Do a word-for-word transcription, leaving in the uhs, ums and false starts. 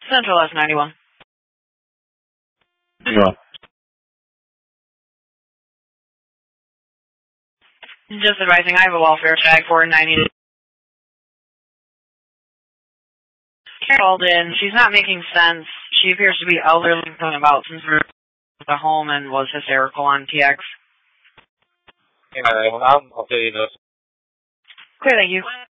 Central S ninety-one. Yeah. Just advising, I have a welfare check for ninety. Called in. She's not making sense. She appears to be elderly and about since we're at the home and was hysterical on T X. Okay, I'm updating those. Clear, thank you.